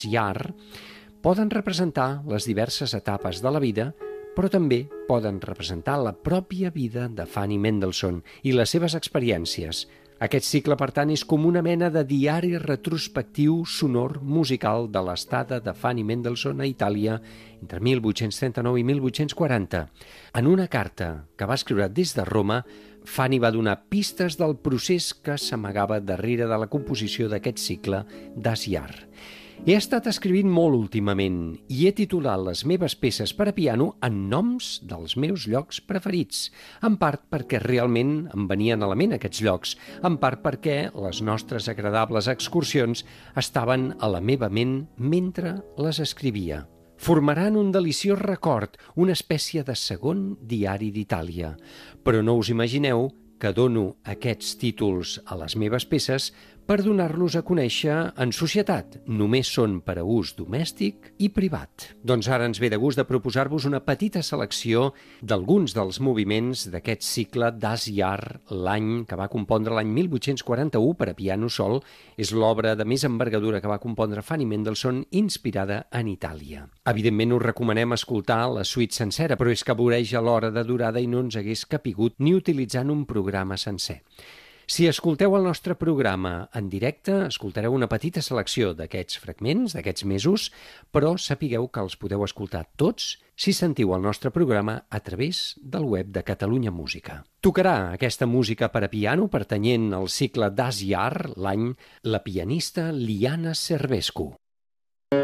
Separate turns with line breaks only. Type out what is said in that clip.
Iar poden representar les diverses etapes de la vida, però també poden representar la pròpia vida de Fanny Mendelssohn i les seves experiències. Aquest cicle, per tant, és com una mena de diari retrospectiu sonor musical de l'estada de Fanny Mendelssohn a Itàlia entre 1839 i 1840. En una carta que va escriure des de Roma, Fanny va donar pistes del procés que s'amagava darrere de la composició d'aquest cicle Das Jahr. He estat escrivint molt últimament i he titulat les meves peces per a piano en noms dels meus llocs preferits, en part perquè realment em venien a la ment aquests llocs, en part perquè les nostres agradables excursions estaven a la meva ment mentre les escrivia. Formaran un deliciós record, una espècie de segon diari d'Itàlia. Però no us imagineu que dono aquests títols a les meves peces per donar-los a conèixer en societat. Només són per a ús domèstic i privat. Doncs ara ens ve de gust de proposar-vos una petita selecció d'alguns dels moviments d'aquest cicle Das Jahr, l'any que va compondre l'any 1841 per a piano sol. És l'obra de més envergadura que va compondre Fanny Mendelssohn, inspirada en Itàlia. Evidentment us recomanem escoltar la suite sencera, però és que voreja a l'hora de durada i no ens hagués capigut ni utilitzant un programa sencer. Si escolteu el nostre programa en directe, escoltareu una petita selecció d'aquests fragments, d'aquests mesos, però sapigueu que els podeu escoltar tots si sentiu el nostre programa a través del web de Catalunya Música. Tocarà aquesta música per a piano pertanyent al cicle Das Jahr, l'any, la pianista Liana Servescu.